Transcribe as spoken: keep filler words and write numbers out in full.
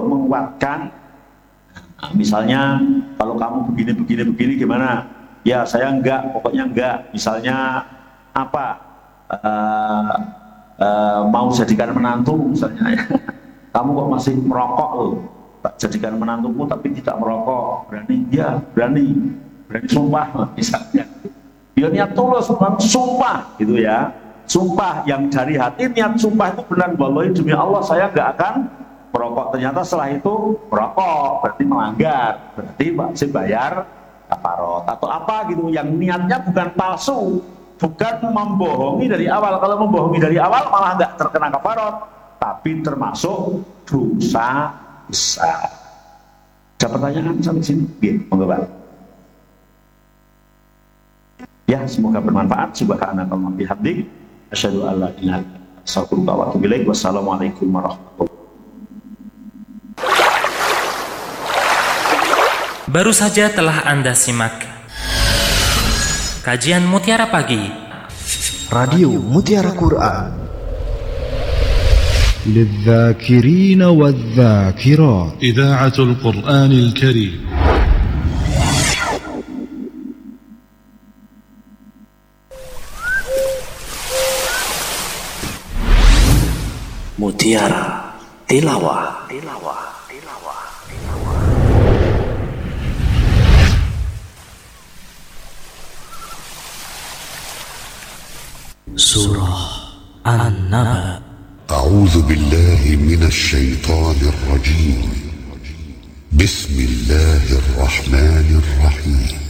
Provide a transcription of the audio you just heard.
untuk menguatkan. Nah, misalnya kalau kamu begini begini begini gimana? Ya saya enggak, pokoknya enggak. Misalnya apa? Uh, uh, mau jadikan menantu misalnya ya. Kamu kok masih merokok loh. Tak jadikan menantumu tapi tidak merokok. Berani? Ya berani. Berani sumpah misalnya. Ya niat tulus, sumpah gitu ya. Sumpah yang dari hati, niat sumpah itu benar. Wallahi demi Allah saya enggak akan merokok. Ternyata setelah itu merokok, berarti melanggar. Berarti masih bayar kafarot atau apa gitu. Yang niatnya bukan palsu, bukan membohongi dari awal. Kalau membohongi dari awal malah enggak terkena kafarot, tapi termasuk dosa besar. Ada pertanyaan sampai sini? Iya, monggo Pak. Ya, semoga bermanfaat. Subhanakallahumma bihamdik, asyhadu an la ilaha illa anta, astaghfiruka wa atubu ilaik. Wassalamualaikum warahmatullahi wabarakatuh. Baru saja telah Anda simak kajian Mutiara Pagi Radio Mutiara Quran للذاكرين والذاكرات إذاعة القرآن الكريم. Mutiara Tilawah. Tilawah. Tilawah. Surah An-Naba. أعوذ بالله من الشيطان الرجيم. بسم الله الرحمن الرحيم.